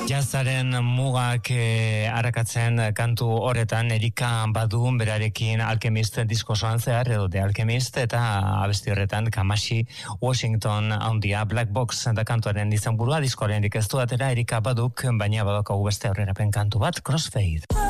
Jazzaren mugak arakatzen kantu horretan Erika Badu berarekin Alchemist diskosoan zehar edo The Alchemist eta abesti horretan Kamashi Washington handia Black Box da kantuaren izenburua diskoaren ez du atera Erika Baduk, baina badaukagu beste aurrerapen kantu bat Crossfade.